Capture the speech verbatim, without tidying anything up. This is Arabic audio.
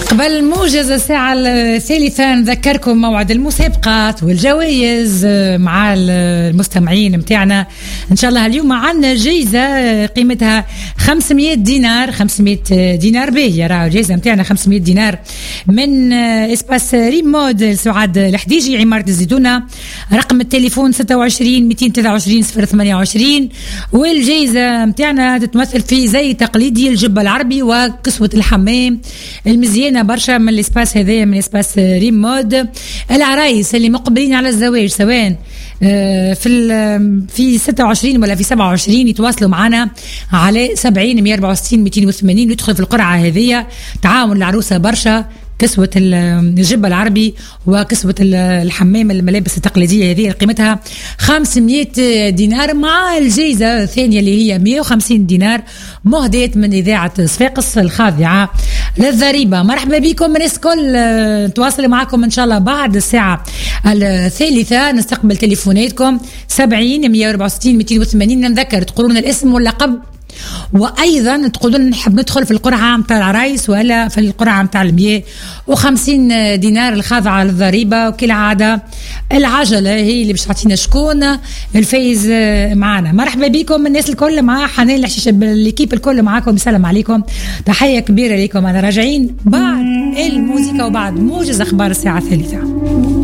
قبل موجز الساعة الثالثة نذكركم موعد المسابقات والجوائز مع المستمعين متاعنا. إن شاء الله اليوم عنا جائزة قيمتها خمسمائة دينار، خمسمائة دينار باهية، راه الجائزة متاعنا خمسمائة دينار من إسباس ريم مود سعاد الحديجي عمارة الزيتونة. رقم التليفون ستة وعشرين مئتين وثلاثة وعشرين صفر ثمانية وعشرين. والجائزة متاعنا تتمثل في زي تقليدي الجبة العربي وكسوة الحمام المزيانة برشا من الاسباس هذايا من اسباس ريم مود. العرايس اللي مقبلين على الزواج سواء في في ستة وعشرين ولا في سبعة وعشرين يتواصلوا معنا على سبعين مئة وأربعة وستين مئتين وثمانين ويدخل في القرعة هذية. تعاون العروسة برشا، كسوة الجبة العربي وكسوة الحمام الملابس التقليدية هذه قيمتها خمسمائة دينار مع الجائزة الثانية اللي هي مئة وخمسين دينار مهدية من إذاعة صفاقس الخاضعة للضريبة. مرحبا بكم الناس الكل، نتواصل معكم إن شاء الله بعد الساعة الثالثة. نستقبل تليفوناتكم سبعين مئة وأربعة وستين مئتين وثمانين. نذكر تقولون الاسم واللقب، وايضا تقولون نحب ندخل في القرعه نتاع العرايس ولا في القرعه نتاع المياه وخمسين دينار الخاضعه للضريبه. وكالعاده العجله هي اللي باش تعطينا شكون الفايز معنا. مرحبا بكم الناس الكل، مع حنان الحشيشه بالليكيب الكل معاكم، يسلم عليكم، تحيه كبيره لكم. انا راجعين بعد الموسيقى وبعد موجز اخبار الساعه الثالثه.